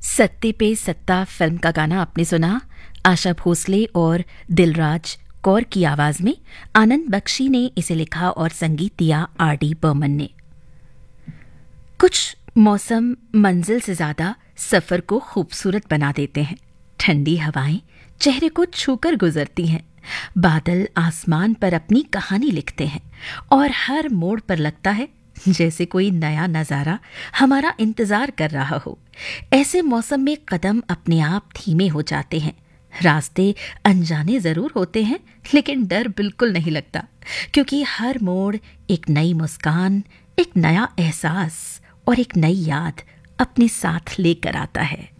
सत्ते पे सत्ता फिल्म का गाना आपने सुना। आशा भोसले और दिलराज कौर की आवाज में। आनंद बख्शी ने इसे लिखा और संगीत दिया आर.डी. बर्मन ने। कुछ मौसम मंजिल से ज्यादा सफर को खूबसूरत बना देते हैं। ठंडी हवाएं चेहरे को छूकर गुजरती हैं। बादल आसमान पर अपनी कहानी लिखते हैं और हर मोड़ पर लगता है जैसे कोई नया नजारा हमारा इंतजार कर रहा हो। ऐसे मौसम में कदम अपने आप धीमे हो जाते हैं। रास्ते अनजाने जरूर होते हैं, लेकिन डर बिल्कुल नहीं लगता, क्योंकि हर मोड़ एक नई मुस्कान, एक नया एहसास और एक नई याद अपने साथ लेकर आता है।